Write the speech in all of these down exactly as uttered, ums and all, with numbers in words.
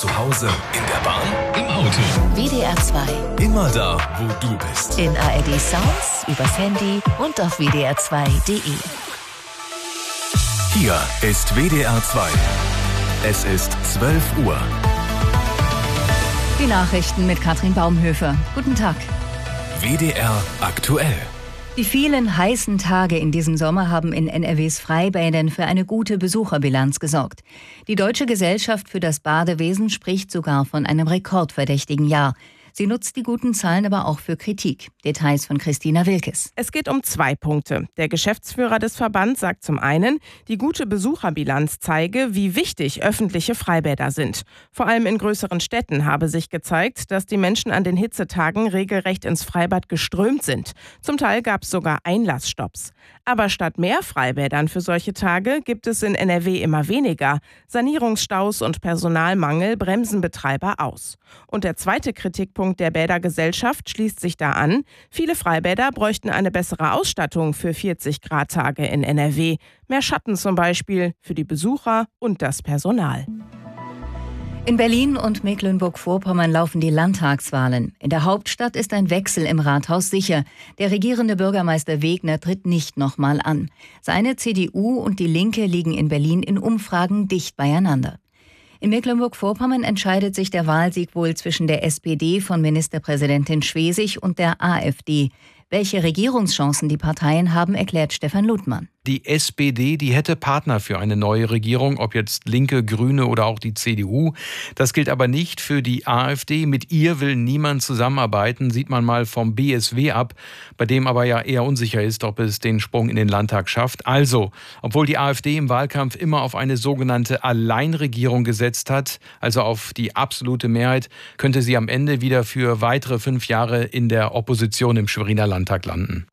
Zu Hause, in der Bahn, im Auto. W D R zwei. Immer da, wo du bist. In A R D Sounds, übers Handy und auf w d r zwei punkt d e. Hier ist W D R zwei. Es ist zwölf Uhr. Die Nachrichten mit Katrin Baumhöfer. Guten Tag. W D R aktuell. Die vielen heißen Tage in diesem Sommer haben in N R Ws Freibädern für eine gute Besucherbilanz gesorgt. Die Deutsche Gesellschaft für das Badewesen spricht sogar von einem rekordverdächtigen Jahr. Sie nutzt die guten Zahlen aber auch für Kritik. Details von Christina Wilkes. Es geht um zwei Punkte. Der Geschäftsführer des Verbands sagt zum einen, die gute Besucherbilanz zeige, wie wichtig öffentliche Freibäder sind. Vor allem in größeren Städten habe sich gezeigt, dass die Menschen an den Hitzetagen regelrecht ins Freibad geströmt sind. Zum Teil gab es sogar Einlassstopps. Aber statt mehr Freibädern für solche Tage gibt es in N R W immer weniger. Sanierungsstaus und Personalmangel bremsen Betreiber aus. Und der zweite Kritikpunkt der Bädergesellschaft schließt sich da an. Viele Freibäder bräuchten eine bessere Ausstattung für vierzig Grad Tage in N R W. Mehr Schatten zum Beispiel für die Besucher und das Personal. In Berlin und Mecklenburg-Vorpommern laufen die Landtagswahlen. In der Hauptstadt ist ein Wechsel im Rathaus sicher. Der regierende Bürgermeister Wegner tritt nicht nochmal an. Seine C D U und die Linke liegen in Berlin in Umfragen dicht beieinander. In Mecklenburg-Vorpommern entscheidet sich der Wahlsieg wohl zwischen der S P D von Ministerpräsidentin Schwesig und der AfD. Welche Regierungschancen die Parteien haben, erklärt Stefan Ludmann. Die S P D, die hätte Partner für eine neue Regierung, ob jetzt Linke, Grüne oder auch die C D U. Das gilt aber nicht für die AfD. Mit ihr will niemand zusammenarbeiten, sieht man mal vom B S W ab, bei dem aber ja eher unsicher ist, ob es den Sprung in den Landtag schafft. Also, obwohl die AfD im Wahlkampf immer auf eine sogenannte Alleinregierung gesetzt hat, also auf die absolute Mehrheit, könnte sie am Ende wieder für weitere fünf Jahre in der Opposition im Schweriner Landtag landen.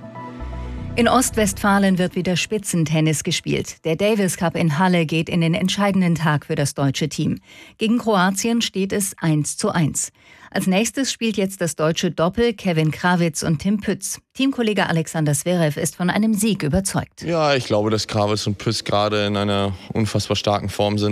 In Ostwestfalen wird wieder Spitzentennis gespielt. Der Davis Cup in Halle geht in den entscheidenden Tag für das deutsche Team. Gegen Kroatien steht es eins zu eins. Als nächstes spielt jetzt das deutsche Doppel Kevin Krawitz und Tim Pütz. Teamkollege Alexander Zverev ist von einem Sieg überzeugt. Ja, ich glaube, dass Krawitz und Pütz gerade in einer unfassbar starken Form sind.